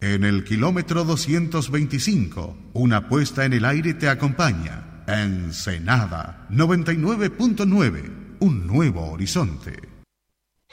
En el kilómetro 225, una puesta en el aire te acompaña. Ensenada 99.9, un nuevo horizonte.